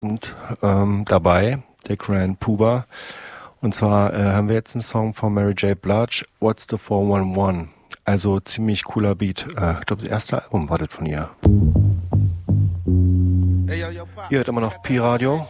Und dabei, der Grand Puba. Und zwar haben wir jetzt einen Song von Mary J. Blige, What's the 411? Also ziemlich cooler Beat. Ich glaube, das erste Album war das von ihr. Ihr hört immer noch Pi-Radio.